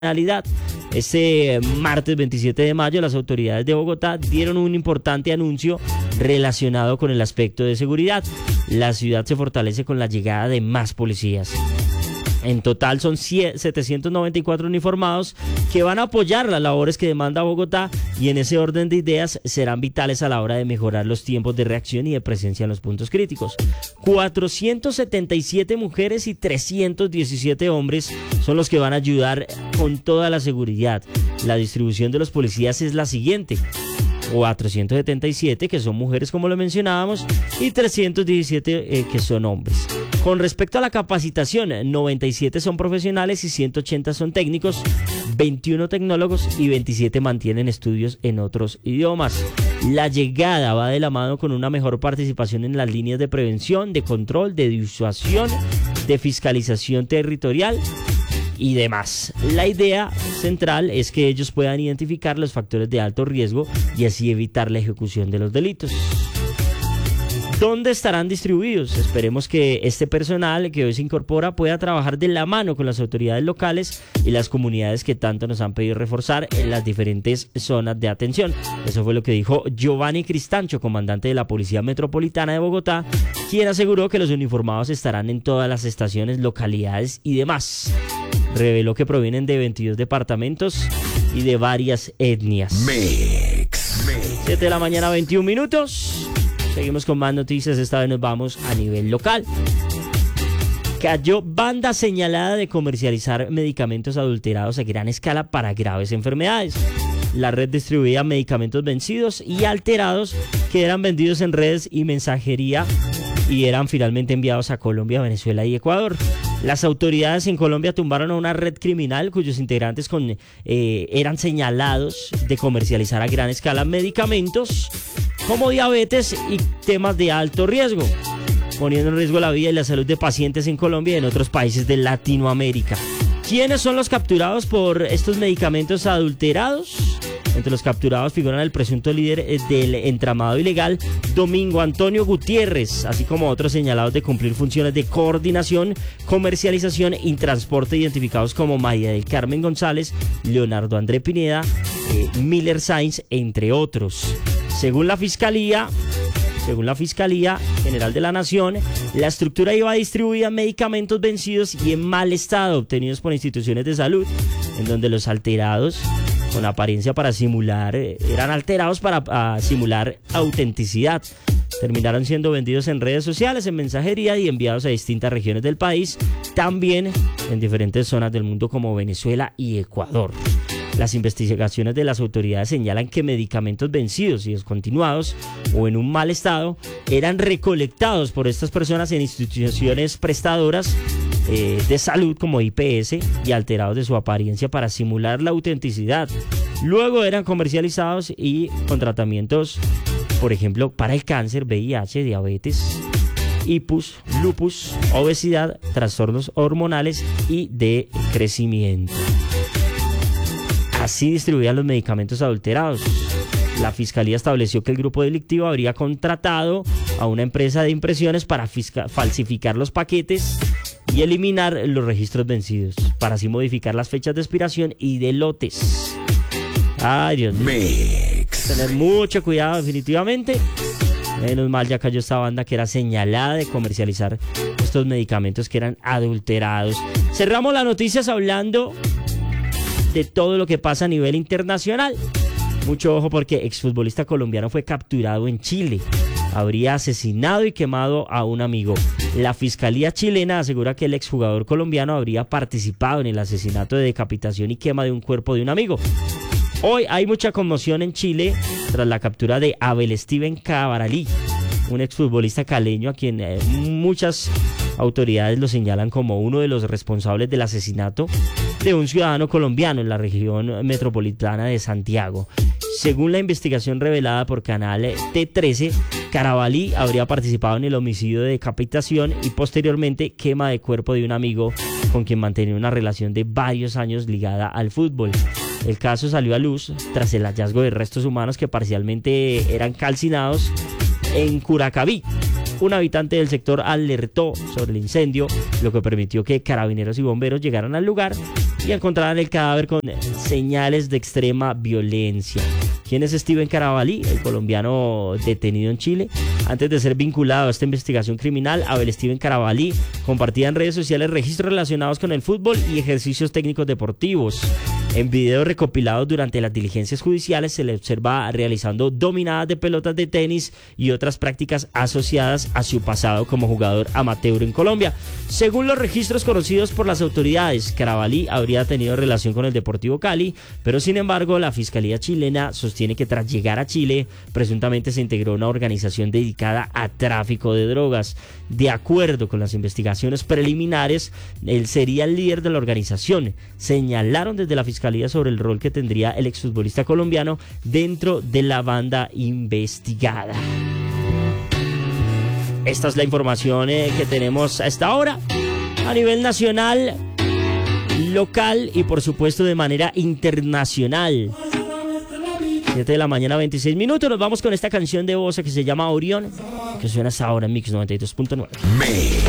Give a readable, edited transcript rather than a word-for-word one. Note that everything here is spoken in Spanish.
criminalidad. Este martes 27 de mayo las autoridades de Bogotá dieron un importante anuncio relacionado con el aspecto de seguridad. La ciudad se fortalece con la llegada de más policías. En total son 794 uniformados que van a apoyar las labores que demanda Bogotá, y en ese orden de ideas serán vitales a la hora de mejorar los tiempos de reacción y de presencia en los puntos críticos. 477 mujeres y 317 hombres son los que van a ayudar con toda la seguridad. La distribución de los policías es la siguiente: 477 que son mujeres, como lo mencionábamos, y 317 que son hombres. Con respecto a la capacitación, 97 son profesionales y 180 son técnicos, 21 tecnólogos y 27 mantienen estudios en otros idiomas. La llegada va de la mano con una mejor participación en las líneas de prevención, de control, de disuasión, de fiscalización territorial y demás. La idea central es que ellos puedan identificar los factores de alto riesgo y así evitar la ejecución de los delitos. ¿Dónde estarán distribuidos? Esperemos que este personal que hoy se incorpora pueda trabajar de la mano con las autoridades locales y las comunidades que tanto nos han pedido reforzar en las diferentes zonas de atención. Eso fue lo que dijo Giovanni Cristancho, comandante de la Policía Metropolitana de Bogotá, quien aseguró que los uniformados estarán en todas las estaciones, localidades y demás. Reveló que provienen de 22 departamentos y de varias etnias. 7 de la mañana, 21 minutos. Seguimos con más noticias, esta vez nos vamos a nivel local. Cayó banda señalada de comercializar medicamentos adulterados a gran escala para graves enfermedades. La red distribuía medicamentos vencidos y alterados que eran vendidos en redes y mensajería y eran finalmente enviados a Colombia, Venezuela y Ecuador. Las autoridades en Colombia tumbaron a una red criminal cuyos integrantes eran señalados de comercializar a gran escala medicamentos como diabetes y temas de alto riesgo, poniendo en riesgo la vida y la salud de pacientes en Colombia y en otros países de Latinoamérica. ¿Quiénes son los capturados por estos medicamentos adulterados? Entre los capturados figuran el presunto líder del entramado ilegal, Domingo Antonio Gutiérrez, así como otros señalados de cumplir funciones de coordinación, comercialización y transporte, identificados como María del Carmen González, Leonardo André Pineda, Miller Sainz, entre otros. Según la Fiscalía General de la Nación, la estructura iba distribuida medicamentos vencidos y en mal estado, obtenidos por instituciones de salud, en donde los alterados, con apariencia para simular, eran alterados para simular autenticidad. Terminaron siendo vendidos en redes sociales, en mensajería y enviados a distintas regiones del país, también en diferentes zonas del mundo como Venezuela y Ecuador. Las investigaciones de las autoridades señalan que medicamentos vencidos y descontinuados o en un mal estado eran recolectados por estas personas en instituciones prestadoras de salud como IPS y alterados de su apariencia para simular la autenticidad. Luego eran comercializados y con tratamientos, por ejemplo, para el cáncer, VIH, diabetes, lupus, obesidad, trastornos hormonales y de crecimiento. Así distribuían los medicamentos adulterados. La Fiscalía estableció que el grupo delictivo habría contratado a una empresa de impresiones para falsificar los paquetes y eliminar los registros vencidos, para así modificar las fechas de expiración y de lotes. Ay, Dios mío. Tener mucho cuidado, definitivamente. Menos mal ya cayó esta banda que era señalada de comercializar estos medicamentos que eran adulterados. Cerramos las noticias hablando de todo lo que pasa a nivel internacional. Mucho ojo, porque exfutbolista colombiano fue capturado en Chile. Habría asesinado y quemado a un amigo. La Fiscalía chilena asegura que el exjugador colombiano habría participado en el asesinato, de decapitación y quema de un cuerpo de un amigo. Hoy hay mucha conmoción en Chile tras la captura de Abel Steven Cabaralí, un exfutbolista caleño a quien muchas autoridades lo señalan como uno de los responsables del asesinato de un ciudadano colombiano en la región metropolitana de Santiago. Según la investigación revelada por Canal T13, Carabalí habría participado en el homicidio de decapitación y posteriormente quema de cuerpo de un amigo con quien mantenía una relación de varios años ligada al fútbol. El caso salió a luz tras el hallazgo de restos humanos que parcialmente eran calcinados en Curacaví, Un habitante del sector alertó sobre el incendio, lo que permitió que carabineros y bomberos llegaran al lugar y encontraran el cadáver con señales de extrema violencia. ¿Quién es Steven Carabalí, el colombiano detenido en Chile? Antes de ser vinculado a esta investigación criminal, Abel Steven Carabalí compartía en redes sociales registros relacionados con el fútbol y ejercicios técnicos deportivos. En videos recopilados durante las diligencias judiciales se le observa realizando dominadas de pelotas de tenis y otras prácticas asociadas a su pasado como jugador amateur en Colombia. Según los registros conocidos por las autoridades, Carabalí habría tenido relación con el Deportivo Cali, pero sin embargo la Fiscalía chilena sostiene que tras llegar a Chile, presuntamente se integró a una organización dedicada a tráfico de drogas. De acuerdo con las investigaciones preliminares, él sería el líder de la organización. Señalaron desde la Fiscalía sobre el rol que tendría el exfutbolista colombiano dentro de la banda investigada. Esta es la información que tenemos a esta hora a nivel nacional, local y por supuesto de manera internacional. 7 de la mañana, 26 minutos. Nos vamos con esta canción de Bosa que se llama Orión, que suena hasta ahora en Mix 92.9.